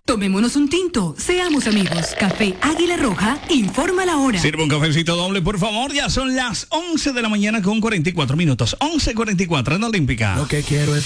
Tomémonos un tinto, seamos amigos. Café Águila Roja, informa la hora. Sirva un cafecito doble, por favor. Ya son las 11 de la mañana con 44 minutos. 11:44 en Olímpica. Lo que quiero es